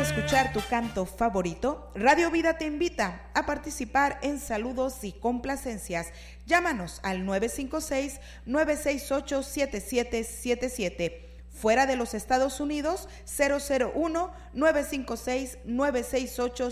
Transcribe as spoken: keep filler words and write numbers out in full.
escuchar tu canto favorito? Radio Vida te invita a participar en saludos y complacencias. Llámanos al nueve cinco seis, nueve seis ocho, siete siete siete siete. Fuera de los Estados Unidos, cero cero uno, nueve cinco seis, nueve seis ocho,